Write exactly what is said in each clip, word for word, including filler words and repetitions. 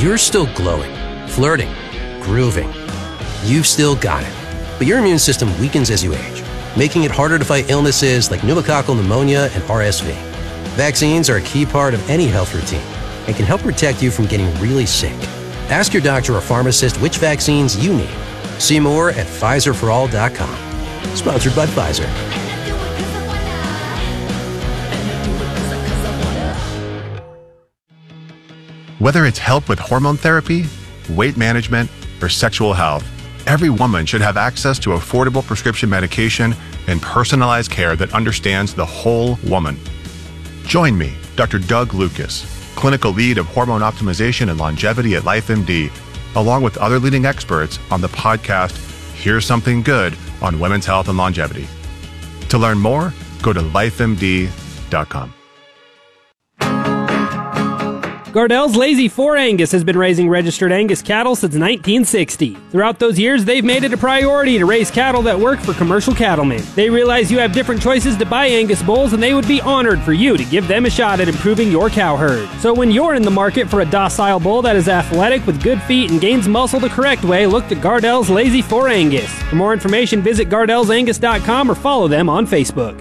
You're still glowing, flirting, grooving. You've still got it. But your immune system weakens as you age, making it harder to fight illnesses like pneumococcal pneumonia and R S V. Vaccines are a key part of any health routine and can help protect you from getting really sick. Ask your doctor or pharmacist which vaccines you need. See more at Pfizer for all dot com. Sponsored by Pfizer. Whether it's help with hormone therapy, weight management, or sexual health, every woman should have access to affordable prescription medication and personalized care that understands the whole woman. Join me, Doctor Doug Lucas, clinical lead of hormone optimization and longevity at LifeMD, along with other leading experts on the podcast Here's Something Good on Women's Health and Longevity. To learn more, go to life M D dot com. Gardell's Lazy four Angus has been raising registered Angus cattle since nineteen sixty. Throughout those years, they've made it a priority to raise cattle that work for commercial cattlemen. They realize you have different choices to buy Angus bulls, and they would be honored for you to give them a shot at improving your cow herd. So when you're in the market for a docile bull that is athletic with good feet and gains muscle the correct way, look to Gardell's Lazy four Angus. For more information, visit gardells angus dot com or follow them on Facebook.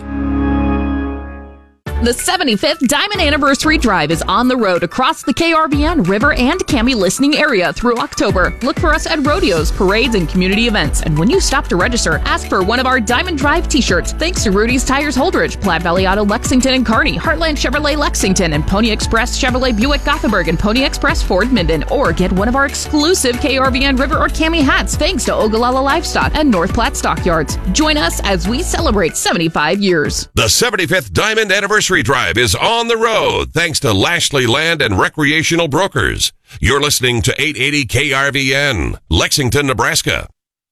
The seventy-fifth Diamond Anniversary Drive is on the road across the K R V N, River, and Cami listening area through October. Look for us at rodeos, parades, and community events. And when you stop to register, ask for one of our Diamond Drive t-shirts. Thanks to Rudy's Tires Holdridge, Platte Valley Auto Lexington and Kearney, Heartland Chevrolet Lexington, and Pony Express Chevrolet Buick Gothenburg, and Pony Express Ford Minden. Or get one of our exclusive K R V N, River, or Cami hats thanks to Ogallala Livestock and North Platte Stockyards. Join us as we celebrate seventy-five years. The seventy-fifth Diamond Anniversary Drive is on the road thanks to Lashley Land and Recreational Brokers. You're listening to eight eighty K R V N, Lexington, Nebraska.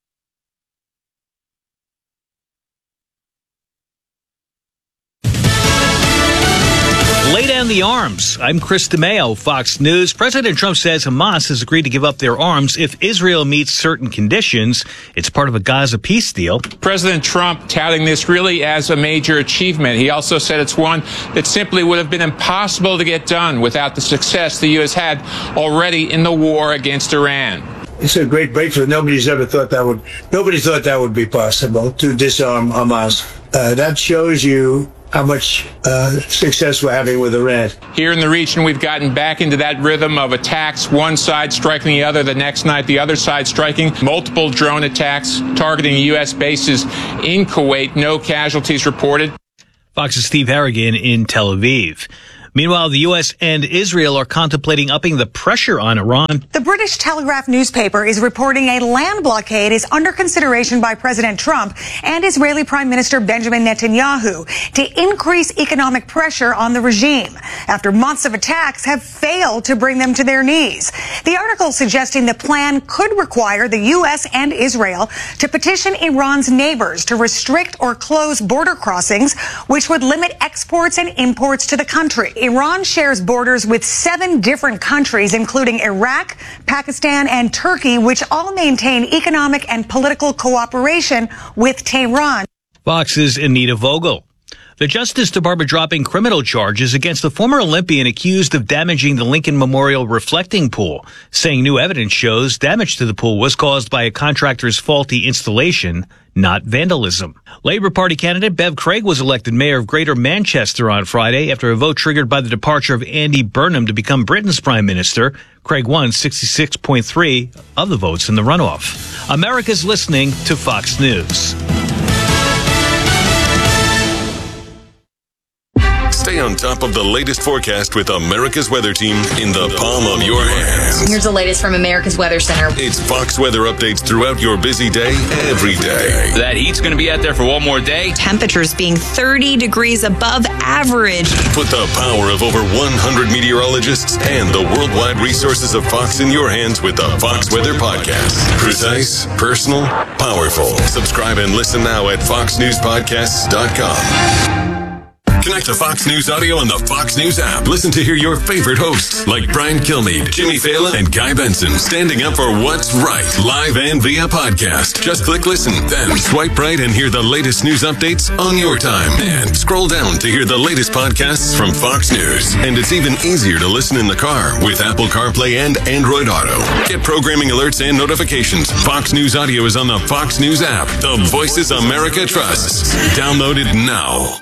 Lay down the arms. I'm Chris DeMeo, Fox News. President Trump says Hamas has agreed to give up their arms if Israel meets certain conditions. It's part of a Gaza peace deal. President Trump touting this really as a major achievement. He also said it's one that simply would have been impossible to get done without the success the U S had already in the war against Iran. It's a great breakthrough. Nobody's ever thought that would, nobody thought that would be possible, to disarm Hamas. Uh, that shows you how much uh, success we're having with Iran. Here in the region, we've gotten back into that rhythm of attacks, one side striking the other, the next night the other side striking. Multiple drone attacks targeting U S bases in Kuwait. No casualties reported. Fox's Steve Harrigan in Tel Aviv. Meanwhile, the U S and Israel are contemplating upping the pressure on Iran. The British Telegraph newspaper is reporting a land blockade is under consideration by President Trump and Israeli Prime Minister Benjamin Netanyahu to increase economic pressure on the regime after months of attacks have failed to bring them to their knees. The article suggesting the plan could require the U S and Israel to petition Iran's neighbors to restrict or close border crossings, which would limit exports and imports to the country. Iran shares borders with seven different countries, including Iraq, Pakistan, and Turkey, which all maintain economic and political cooperation with Tehran. Fox's Anita Vogel. The Justice Department dropping criminal charges against the former Olympian accused of damaging the Lincoln Memorial reflecting pool, saying new evidence shows damage to the pool was caused by a contractor's faulty installation, not vandalism. Labour Party candidate Bev Craig was elected mayor of Greater Manchester on Friday after a vote triggered by the departure of Andy Burnham to become Britain's prime minister. Craig won sixty-six point three of the votes in the runoff. America's listening to Fox News. Stay on top of the latest forecast with America's Weather Team in the palm of your hands. Here's the latest from America's Weather Center. It's Fox weather updates throughout your busy day, every day. That heat's going to be out there for one more day. Temperatures being thirty degrees above average. Put the power of over one hundred meteorologists and the worldwide resources of Fox in your hands with the Fox Weather Podcast. Precise, personal, powerful. Subscribe and listen now at fox news podcasts dot com. Connect to Fox News Audio on the Fox News app. Listen to hear your favorite hosts like Brian Kilmeade, Jimmy Fallon, and Guy Benson standing up for what's right, live and via podcast. Just click listen, then swipe right and hear the latest news updates on your time. And scroll down to hear the latest podcasts from Fox News. And it's even easier to listen in the car with Apple CarPlay and Android Auto. Get programming alerts and notifications. Fox News Audio is on the Fox News app. The Voices America trusts. Download it now.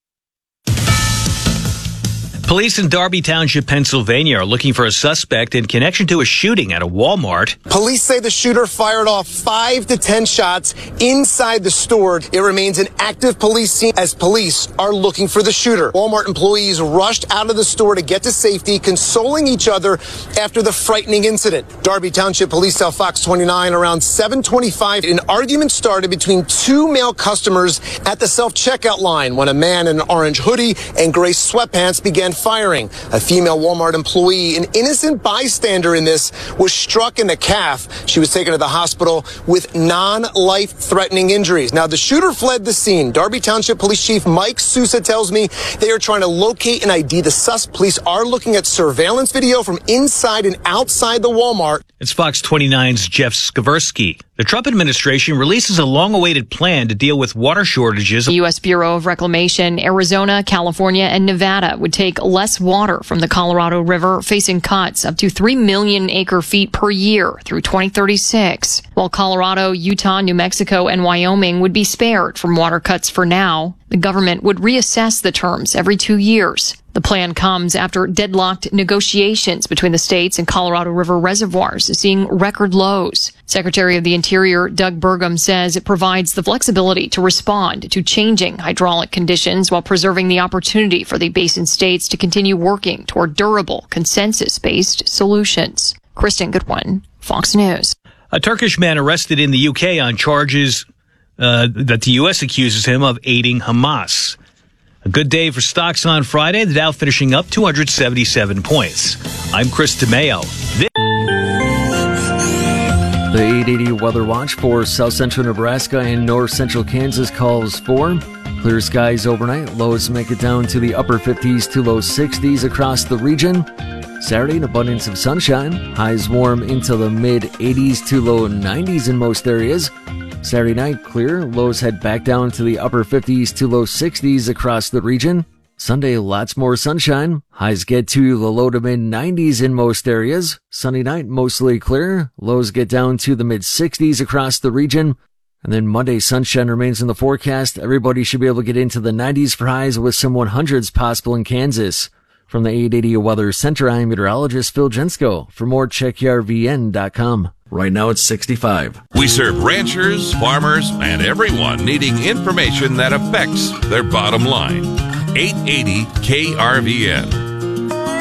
Police in Darby Township, Pennsylvania are looking for a suspect in connection to a shooting at a Walmart. Police say the shooter fired off five to ten shots inside the store. It remains an active police scene as police are looking for the shooter. Walmart employees rushed out of the store to get to safety, consoling each other after the frightening incident. Darby Township Police tell Fox twenty-nine around seven twenty-five, an argument started between two male customers at the self-checkout line when a man in an orange hoodie and gray sweatpants began firing. A female Walmart employee, an innocent bystander in this, was struck in the calf. She was taken to the hospital with non-life-threatening injuries. Now, the shooter fled the scene. Darby Township Police Chief Mike Sousa tells me they are trying to locate and I D the sus. Police are looking at surveillance video from inside and outside the Walmart. It's Fox twenty-nine's Jeff Skaversky. The Trump administration releases a long-awaited plan to deal with water shortages. The U S Bureau of Reclamation, Arizona, California, and Nevada would take less water from the Colorado River, facing cuts up to three million acre feet per year through twenty thirty-six. While Colorado, Utah, New Mexico, and Wyoming would be spared from water cuts for now, the government would reassess the terms every two years. The plan comes after deadlocked negotiations between the states and Colorado River reservoirs, seeing record lows. Secretary of the Interior Doug Burgum says it provides the flexibility to respond to changing hydraulic conditions while preserving the opportunity for the basin states to continue working toward durable, consensus-based solutions. Kristen Goodwin, Fox News. A Turkish man arrested in the U K on charges uh, that the U S accuses him of aiding Hamas. A good day for stocks on Friday. The Dow finishing up two hundred seventy-seven points. I'm Chris DeMayo. This- the eight eighty Weather Watch for south central Nebraska and north central Kansas calls for clear skies overnight. Lows make it down to the upper fifties to low sixties across the region. Saturday, an abundance of sunshine. Highs warm into the mid eighties to low nineties in most areas. Saturday night, clear. Lows head back down to the upper fifties to low sixties across the region. Sunday, lots more sunshine. Highs get to the low to mid nineties in most areas. Sunday night, mostly clear. Lows get down to the mid sixties across the region. And then Monday, sunshine remains in the forecast. Everybody should be able to get into the nineties for highs with some hundreds possible in Kansas. From the eight eighty Weather Center, I'm meteorologist Phil Jensko. For more, check E R V N dot com. Right now it's sixty-five. We serve ranchers, farmers, and everyone needing information that affects their bottom line. eight eighty K R V N.